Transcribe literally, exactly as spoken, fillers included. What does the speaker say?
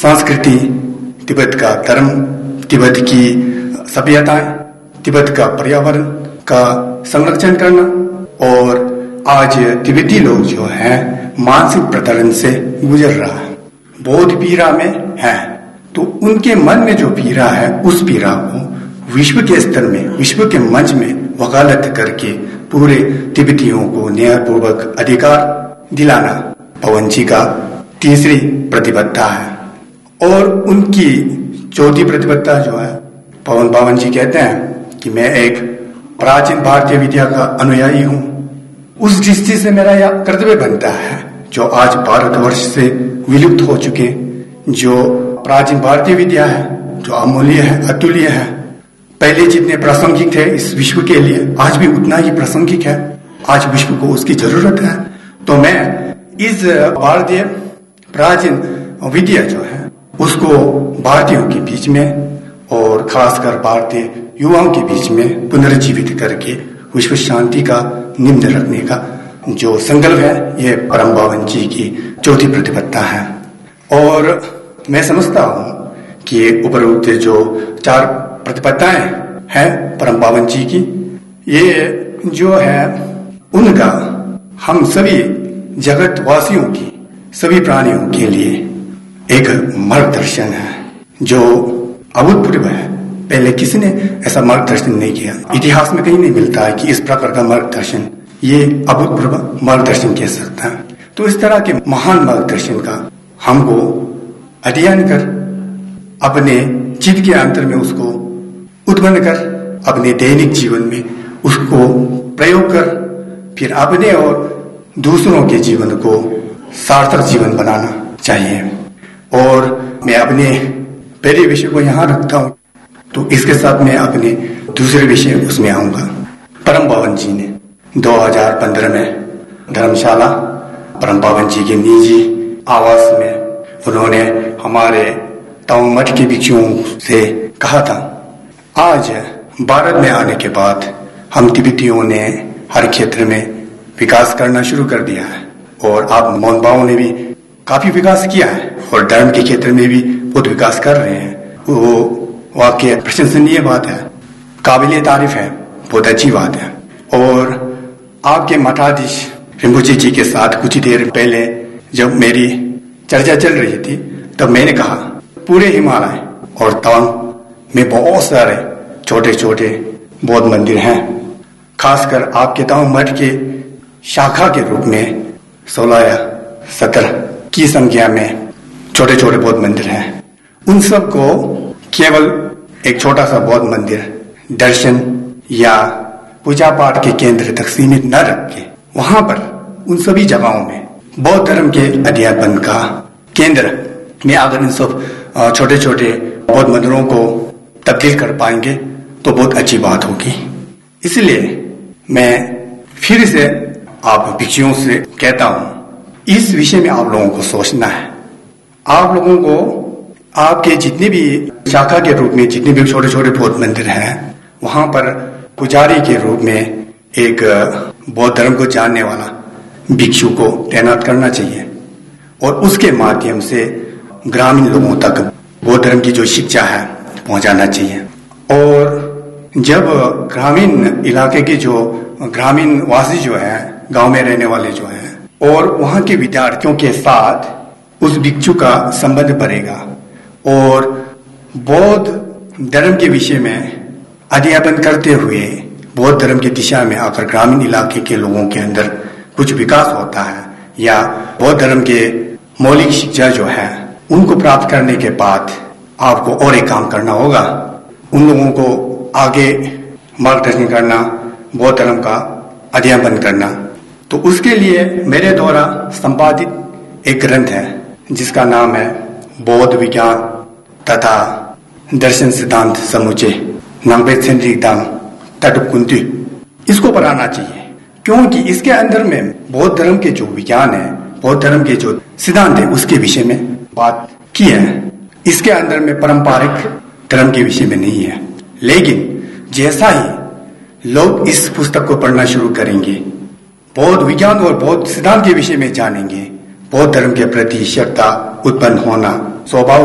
संस्कृति, तिब्बत का धर्म, तिब्बत की सभ्यताएं, तिब्बत का पर्यावरण का संरक्षण करना। और आज तिब्बती लोग जो हैं मानसिक प्रताड़न से गुजर रहा है, बौद्ध पीड़ा में है। तो उनके मन में जो पीड़ा है उस पीड़ा को विश्व के स्तर में, विश्व के मंच में वकालत करके पूरे तिब्बतियों को न्यायपूर्वक अधिकार दिलाना पवन जी का तीसरी प्रतिबद्धता है। और उनकी चौथी प्रतिबद्धता जो है, पवन बावन जी कहते हैं कि मैं एक प्राचीन भारतीय विद्या का अनुयायी हूं। उस दृष्टि से मेरा यह कर्तव्य बनता है जो आज भारतवर्ष से विलुप्त हो चुके, जो प्राचीन भारतीय विद्या है, जो अमूल्य है, अतुल्य है, पहले जितने प्रासंगिक थे इस विश्व के लिए आज भी उतना ही प्रासंगिक है। आज विश्व को उसकी जरूरत है। तो मैं इस भारतीय प्राचीन विद्या जो है उसको भारतीयों के बीच में और खासकर भारतीय युवाओं के बीच में पुनर्जीवित करके विश्व शांति का निम्न रखने का जो संकल्प है, ये परम बावन जी की चौथी प्रतिबद्धता है। और मैं समझता हूं कि उपरोक्त जो चार प्रतिबद्धताएं हैं परम बावन जी की, ये जो है उनका हम सभी जगत वासियों की, सभी प्राणियों के लिए एक मार्गदर्शन है जो अभूतपूर्व है। पहले किसी ने ऐसा मार्गदर्शन नहीं किया, इतिहास में कहीं नहीं मिलता है कि इस प्रकार का मार्गदर्शन, ये अभूतपूर्व मार्गदर्शन कह सकता है। तो इस तरह के महान मार्गदर्शन का हमको अध्ययन कर अपने चित्त के अंतर में उसको उत्पन्न कर, अपने दैनिक जीवन में उसको प्रयोग कर, फिर अपने और दूसरों के जीवन को सार्थक जीवन बनाना चाहिए। और मैं अपने पहले विषय को यहाँ रखता हूँ, तो इसके साथ मैं अपने दूसरे विषय उसमें आऊंगा। परम बावन जी ने दो हज़ार पंद्रह में धर्मशाला परम बावन जी के निजी आवास में उन्होंने हमारे ताऊ मठ के भिक्षुओं से कहा था, आज भारत में आने के बाद हम तिब्बतियों ने हर क्षेत्र में विकास करना शुरू कर दिया है और आप मोहन बाबू ने भी काफी विकास किया है और धर्म के क्षेत्र में भी बहुत विकास कर रहे हैं। वो वाकई प्रशंसनीय बात है, काबिल तारीफ है, बहुत अच्छी बात है। और आपके मठाधीश रिम्पोचे जी के साथ कुछ देर पहले जब मेरी चर्चा चल रही थी तब मैंने कहा पूरे हिमालय और तवांग में बहुत सारे छोटे छोटे बौद्ध मंदिर हैं। खासकर आपके तवांग मठ के शाखा के रूप में सोलह या सत्रह की संख्या में छोटे छोटे बौद्ध मंदिर हैं। उन सब को केवल एक छोटा सा बौद्ध मंदिर दर्शन या पूजा पाठ के केंद्र तक सीमित न रख के वहां पर उन सभी जगहों में बौद्ध धर्म के अध्यापन का केंद्र में अगर इन सब छोटे छोटे बौद्ध मंदिरों को तब्दील कर पाएंगे तो बहुत अच्छी बात होगी। इसलिए मैं फिर से आप भिक्षुओं से कहता हूं, इस विषय में आप लोगों को सोचना है। आप लोगों को आपके जितने भी शाखा के रूप में जितने भी छोटे छोटे बौद्ध मंदिर हैं वहां पर पुजारी के रूप में एक बौद्ध धर्म को जानने वाला भिक्षु को तैनात करना चाहिए और उसके माध्यम से ग्रामीण लोगों तक बौद्ध धर्म की जो शिक्षा है पहुंचाना चाहिए। और जब ग्रामीण इलाके के जो ग्रामीण वासी जो है, गांव में रहने वाले जो है और वहां के विद्यार्थियों के साथ उस भिक्षु का संबंध बढ़ेगा और बौद्ध धर्म के विषय में अध्यापन करते हुए बौद्ध धर्म की दिशा में आकर ग्रामीण इलाके के लोगों के अंदर कुछ विकास होता है या बौद्ध धर्म के मौलिक शिक्षा जो है उनको प्राप्त करने के बाद आपको और एक काम करना होगा, उन लोगों को आगे मार्गदर्शन करना, बौद्ध धर्म का अध्ययन करना। तो उसके लिए मेरे द्वारा संपादित एक ग्रंथ है जिसका नाम है बौद्ध विज्ञान तथा दर्शन सिद्धांत समुचे नांगबेत्सेंद्रिदांग तटुकुंती। इसको पढ़ाना चाहिए क्योंकि इसके अंदर में बौद्ध धर्म के जो विज्ञान है, बौद्ध धर्म के जो सिद्धांत है उसके विषय में बात की है। इसके अंदर में पारंपरिक धर्म के विषय में नहीं है। लेकिन जैसा ही लोग इस पुस्तक को पढ़ना शुरू करेंगे, बौद्ध विज्ञान और बौद्ध सिद्धांत के विषय में जानेंगे, बौद्ध धर्म के प्रति श्रद्धा उत्पन्न होना स्वभाव